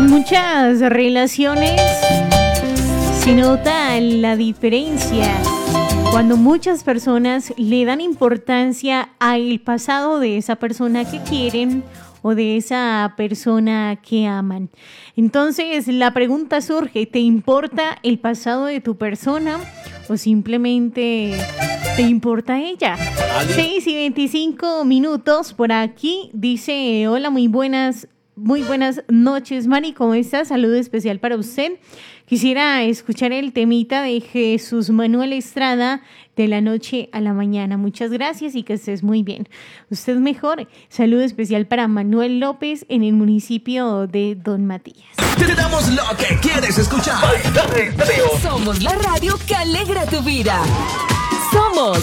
En muchas relaciones se nota la diferencia cuando muchas personas le dan importancia al pasado de esa persona que quieren o de esa persona que aman. Entonces la pregunta surge, ¿te importa el pasado de tu persona o simplemente te importa ella? 6:25 por aquí dice, hola, muy buenas noches, Mari, ¿cómo estás? Saludo especial para usted. Quisiera escuchar el temita de Jesús Manuel Estrada, de la noche a la mañana. Muchas gracias y que estés muy bien. Usted mejor. Saludo especial para Manuel López en el municipio de Don Matías. Te damos lo que quieres escuchar. Somos la radio que alegra tu vida. Somos